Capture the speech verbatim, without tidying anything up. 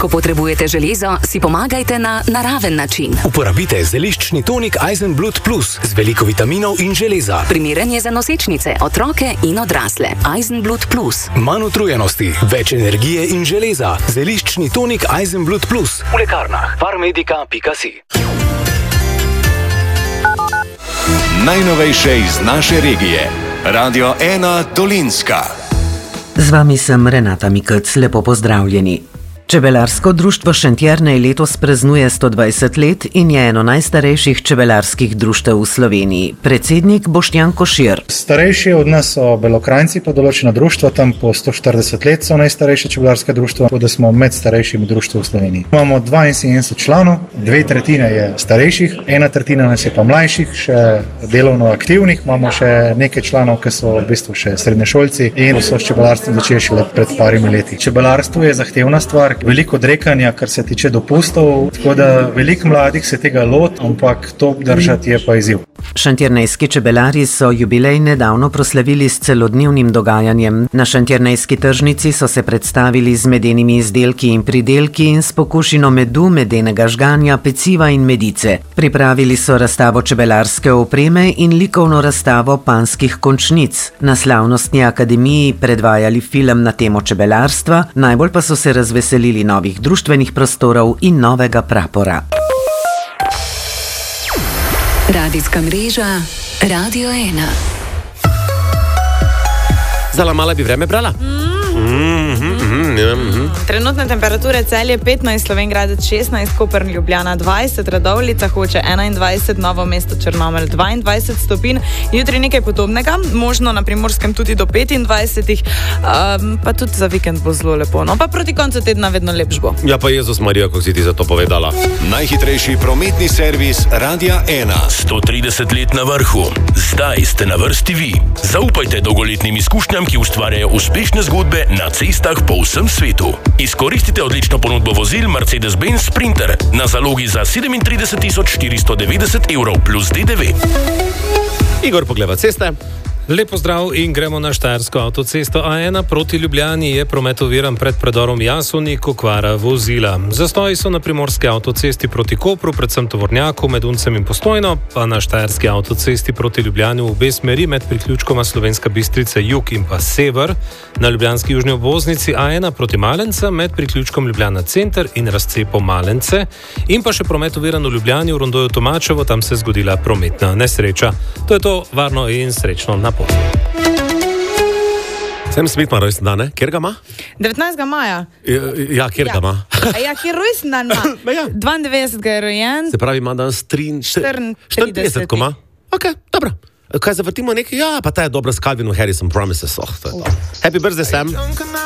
Ko potrebujete železo, si pomagajte na naraven način. Uporabite zeliščni tonik Eisenblut Plus z veliko vitaminov in železa. Primeren je za nosečnice, otroke in odrasle. Eisenblut Plus. Manj utrujenosti, več energije in železa. Zeliščni tonik Eisenblut Plus. V lekarnah farmedika pika si. Najnovejše iz naše regije. Radio ena Dolenjska. Z vami sem Renata Mikec, lepo pozdravljeni. Čebelarsko društvo Šentjernej letos praznuje sto dvajset let in je eno najstarejših čebelarskih društev v Sloveniji. Predsednik Boštjan Košir. Starejši od nas so Belokranjci, pa določena društva, tam po sto štirideset let so najstarejše čebelarske društva, tako da smo med starejšimi društvi v Sloveniji. Imamo dvainsedemdeset članov, dve tretjine je starejših, ena tretjina nas je pa mlajših, še delovno aktivnih, imamo še nekaj članov, ki so v bistvu še srednješolci in so s čebelarstvom začeli šele pred parimi leti. Čebelarstvo je zahtevna stvar, veliko odrekanja, kar se tiče dopustov, tako da veliko mladih se tega lot, ampak to obdržati je pa izziv. Šentjernejski čebelari so jubilej nedavno proslavili s celodnevnim dogajanjem. Na šentjernejski tržnici so se predstavili z medenimi izdelki in pridelki in s pokušino medu, medenega žganja, peciva in medice. Pripravili so razstavo čebelarske opreme in likovno razstavo panskih končnic. Na slavnostni akademiji predvajali film na temo čebelarstva, najbolj pa so se razveselili novih društvenih prostorov in novega prapora. Radijska mreža Radio ena. Zala, mala bi vreme brala? Mm. Mm-hmm, mm-hmm, mm-hmm. Trenutne temperature Celje petnajst, Slovenjgradec šestnajst, Koper, Ljubljana dvajset, Radovljica, Hoče enaindvajset, Novo mesto, Črnomelj dvaindvajset stopinj. Jutri nekaj podobnega, možno na Primorskem tudi do petindvajset, um, pa tudi za vikend bo zelo lepo. No, pa proti koncu tedna vedno lepš bo. Ja, pa Jezus Marija, kako si ti za to povedala. Najhitrejši prometni servis Radia ena. sto trideset let na vrhu. Zdaj ste na vrsti vi. Zaupajte dolgoletnim izkušnjam, ki ustvarjajo uspešne zgodbe na cestah po vsem svetu. Izkoristite odlično ponudbo vozil Mercedes-Benz Sprinter na zalogi za sedemintrideset tisoč štiristo devetdeset evrov plus D D V. Igor pogleda ceste. Lep pozdrav in gremo na Štajersko avtocesto A ena. Proti Ljubljani je promet oviran pred predorom Jasovnik, okvara vozila. Zastoji so na Primorski avtocesti proti Kopru, predvsem tovornjaku med Uncem in Postojno, pa na Štajerski avtocesti proti Ljubljani v obe smeri med priključkoma Slovenska Bistrica jug in pa sever. Na ljubljanski južni obvoznici A ena proti Malence med priključkom Ljubljana center in razcepom Malence. In pa še promet oviran v Ljubljani v rondoju Tomačevo, tam se je zgodila prometna nesreča. To je to, varno in srečno na pot. Sam Smith ima rojsten dan, ne? Kjer ga ima? devetnajstega maja. Ja, ja kjer Ja. ga ima? A ja, kjer rojsten dan ima? Ja. dvaindevetdesetega je rojen. Se pravi, ima danes štiriintrideset, ko ima? Ok, dobro. Kaj zavrtimo nekaj? Ja, pa ta je dobra s Calvin Harrison Promises. Oh, to je to. Happy birthday, Sam.